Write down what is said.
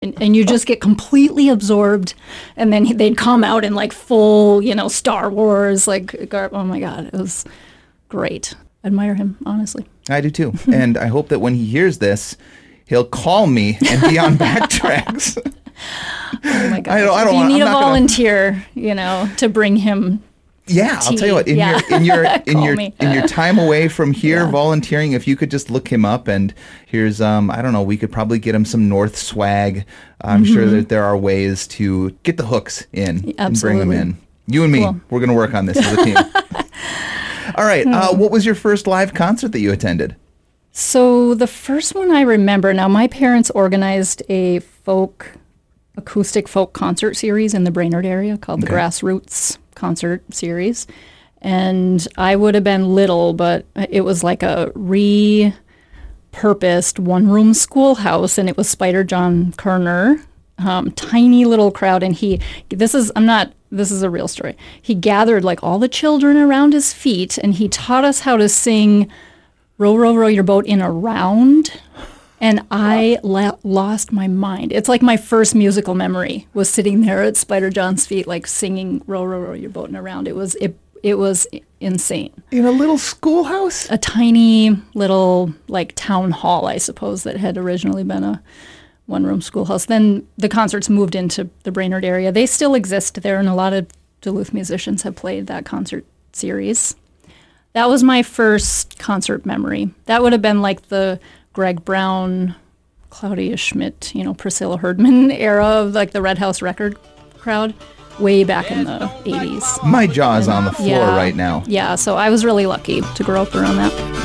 And you just get completely absorbed, and then they'd come out in like full, Star Wars, like, oh my God, it was great. Admire him, honestly. I do too. And I hope that when he hears this, he'll call me and be on Backtracks. Oh my God. If you need a volunteer, to bring him. Yeah, I'll tell you what. In your time away from here volunteering, if you could just look him up, and here's I don't know, we could probably get him some North swag. I'm sure that there are ways to get the hooks in and bring them in. You and me, we're going to work on this as a team. All right. What was your first live concert that you attended? So the first one I remember, now my parents organized a acoustic folk concert series in the Brainerd area called the Grassroots Concert Series. And I would have been little, but it was like a repurposed one-room schoolhouse, and it was Spider John Kerner, tiny little crowd. And this is a real story. He gathered like all the children around his feet, and he taught us how to sing Row, Row, Row Your Boat in a Round. And I lost my mind. It's like my first musical memory was sitting there at Spider John's feet, like singing "Row, Row, Row Your Boat in a Round." It was insane. In a little schoolhouse? A tiny little like town hall, I suppose, that had originally been a one-room schoolhouse. Then the concerts moved into the Brainerd area. They still exist there, and a lot of Duluth musicians have played that concert series. That was my first concert memory. That would have been like the Greg Brown, Claudia Schmidt, Priscilla Herdman era of like the Red House record crowd way back in the 80s. My jaw is on the floor right now. Yeah, so I was really lucky to grow up around that.